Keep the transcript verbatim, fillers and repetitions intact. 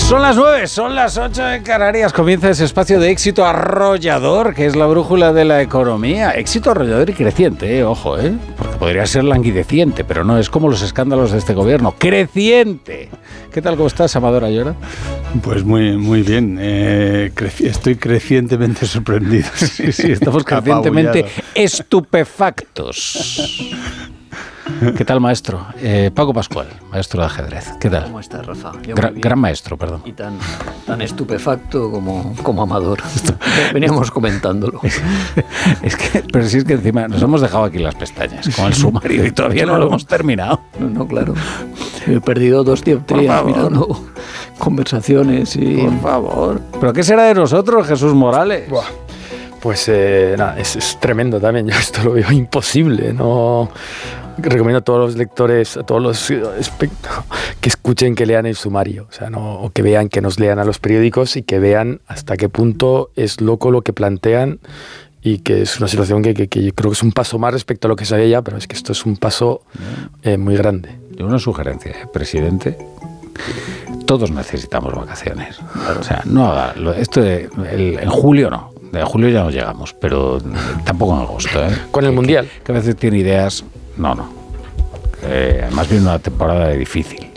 Son las nueve, son las ocho en Canarias. Comienza ese espacio de éxito arrollador, que es la brújula de la economía. Éxito arrollador y creciente, eh, ojo, ¿eh? Porque podría ser languideciente, pero no, es como los escándalos de este gobierno. ¡Creciente! ¿Qué tal, cómo estás, Amador Ayora? Pues muy, muy bien. Eh, creci- estoy crecientemente sorprendido. Sí, sí, estamos crecientemente estupefactos. ¿Qué tal, maestro? Eh, Paco Pascual, maestro de ajedrez. ¿Qué tal? ¿Cómo estás, Rafa? Yo Gra- muy bien. gran maestro, perdón. Y tan, tan estupefacto como, como Amador. Veníamos comentándolo. Es que, pero si es que encima nos hemos dejado aquí las pestañas con el sumario y todavía no lo hemos terminado. No, no, claro. He perdido dos dioptrías mirando conversaciones y... Por favor. ¿Pero qué será de nosotros, Jesús Morales? Buah. Pues eh, nada, es, es tremendo también. Yo esto lo veo imposible. No recomiendo a todos los lectores, a todos los espe- que escuchen, que lean el sumario, o sea, no, o que vean, que nos lean a los periódicos y que vean hasta qué punto es loco lo que plantean y que es una situación que, que, que yo creo que es un paso más respecto a lo que sabía ya, pero es que esto es un paso eh, muy grande. Yo una sugerencia, ¿eh? Presidente. Todos necesitamos vacaciones. O sea, no haga lo- esto de, el, en julio no. De julio ya no llegamos, pero tampoco en agosto, ¿eh? Con el que, Mundial. Que, que a veces tiene ideas. No, no. Eh, además viene una temporada difícil.